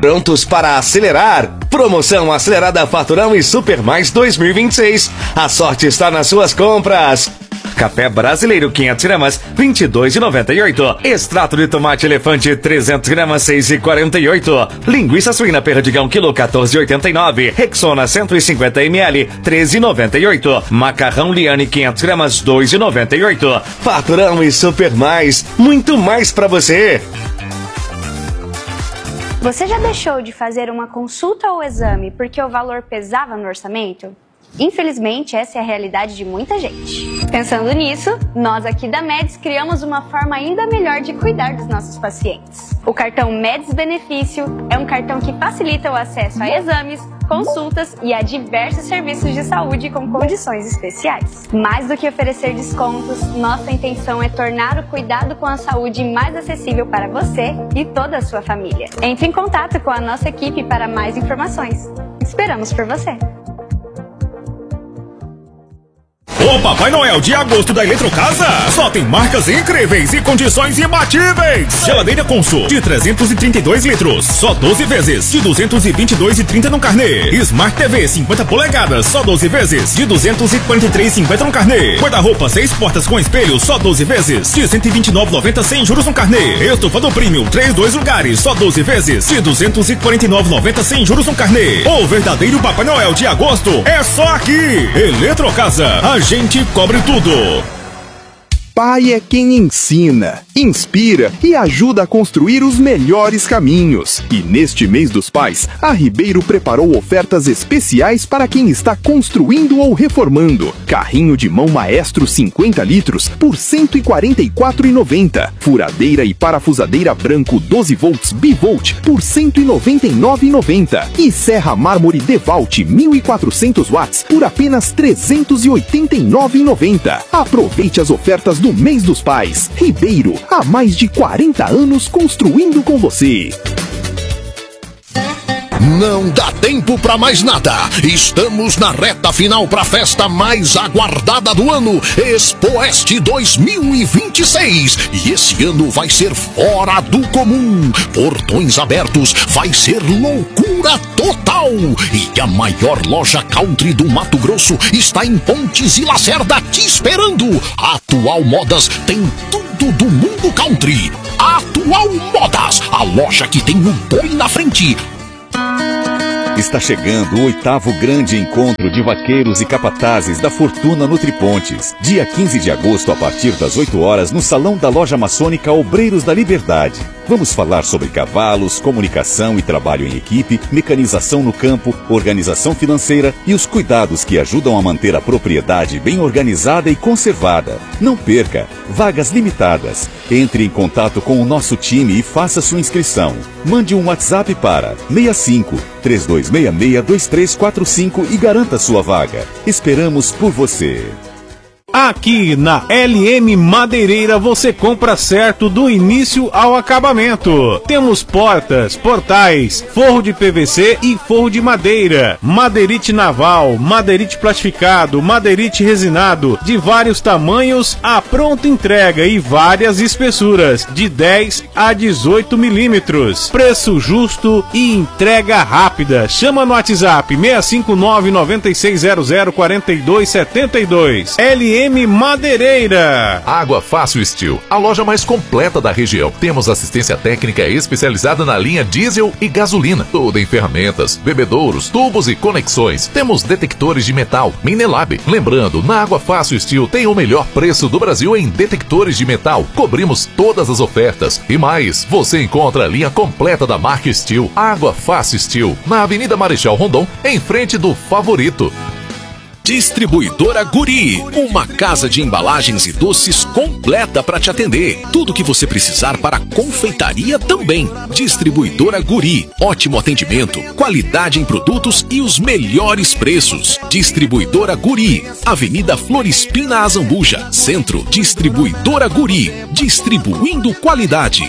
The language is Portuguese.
Prontos para acelerar? Promoção Acelerada Faturão e Super Mais 2026. A sorte está nas suas compras. Café brasileiro 500 gramas, R$ 22,98. Extrato de tomate elefante 300 gramas, R$ 6,48. Linguiça suína Perdigão quilo, R$ 14,89. Rexona 150 ml, R$ 13,98. Macarrão Liane 500 gramas, R$ 2,98. Faturão e Super Mais, muito mais para você. Você já deixou de fazer uma consulta ou exame porque o valor pesava no orçamento? Infelizmente, essa é a realidade de muita gente. Pensando nisso, nós aqui da Médis criamos uma forma ainda melhor de cuidar dos nossos pacientes. O cartão Médis Benefício é um cartão que facilita o acesso a exames, consultas e a diversos serviços de saúde com condições especiais. Mais do que oferecer descontos, nossa intenção é tornar o cuidado com a saúde mais acessível para você e toda a sua família. Entre em contato com a nossa equipe para mais informações. Esperamos por você! O Papai Noel de agosto da Eletrocasa só tem marcas incríveis e condições imbatíveis. Geladeira Consul de 332 litros, só 12 vezes, de 222,30 no carnê. Smart TV 50 polegadas, só 12 vezes, de 243,50 no carnê. Guarda-roupa 6 portas com espelho, só 12 vezes, de 129,90 sem juros no carnê. Estofado Premium 3 lugares, só 12 vezes, de 249,90 sem juros no carnê. O verdadeiro Papai Noel de agosto é só aqui. Eletrocasa, a gente cobre tudo. Pai é quem ensina, inspira e ajuda a construir os melhores caminhos. E neste mês dos pais, a Ribeiro preparou ofertas especiais para quem está construindo ou reformando. Carrinho de mão Maestro 50 litros por R$ 144,90. Furadeira e parafusadeira branco 12 volts bivolt por R$ 199,90. E serra mármore Devalt 1400 watts por apenas R$ 389,90. Aproveite as ofertas do mês dos pais. Ribeiro, há mais de 40 anos construindo com você. Não dá tempo para mais nada. Estamos na reta final para a festa mais aguardada do ano, Expoest 2026. E esse ano vai ser fora do comum. Portões abertos, vai ser loucura total. E a maior loja country do Mato Grosso está em Pontes e Lacerda te esperando. Atual Modas tem tudo do mundo country. Atual Modas, a loja que tem o boi na frente. Está chegando o 8º grande encontro de vaqueiros e capatazes da Fortuna Nutripontes. Dia 15 de agosto, a partir das 8 horas, no Salão da Loja Maçônica Obreiros da Liberdade. Vamos falar sobre cavalos, comunicação e trabalho em equipe, mecanização no campo, organização financeira e os cuidados que ajudam a manter a propriedade bem organizada e conservada. Não perca! Vagas limitadas. Entre em contato com o nosso time e faça sua inscrição. Mande um WhatsApp para 65-3266-2345 e garanta sua vaga. Esperamos por você. Aqui na LM Madeireira você compra certo do início ao acabamento. Temos portas, portais, forro de PVC e forro de madeira, madeirite naval, madeirite plastificado, madeirite resinado, de vários tamanhos, a pronta entrega e várias espessuras, de 10 a 18 milímetros. Preço justo e entrega rápida. Chama no WhatsApp 659-9600-4272. LM Madeireira. Água Fácil Steel, a loja mais completa da região. Temos assistência técnica especializada na linha diesel e gasolina. Tudo em ferramentas, bebedouros, tubos e conexões. Temos detectores de metal, Minelab. Lembrando, na Água Fácil Steel tem o melhor preço do Brasil em detectores de metal. Cobrimos todas as ofertas. E mais, você encontra a linha completa da marca Steel. Água Fácil Steel, na Avenida Marechal Rondon, em frente do Favorito. Distribuidora Guri, uma casa de embalagens e doces completa para te atender. Tudo que você precisar para confeitaria também. Distribuidora Guri, ótimo atendimento, qualidade em produtos e os melhores preços. Distribuidora Guri, Avenida Florespina Azambuja, Centro. Distribuidora Guri, distribuindo qualidade.